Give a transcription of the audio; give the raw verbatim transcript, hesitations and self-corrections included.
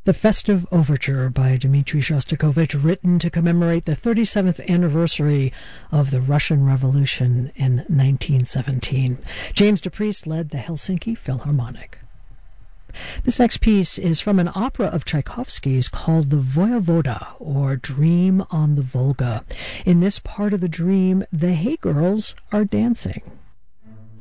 The Festive Overture by Dmitri Shostakovich, written to commemorate the thirty-seventh anniversary of the Russian Revolution in nineteen seventeen. James DePriest led the Helsinki Philharmonic. This next piece is from an opera of Tchaikovsky's called The Voyevoda, or Dream on the Volga. In this part of the dream, the Hay Girls are dancing.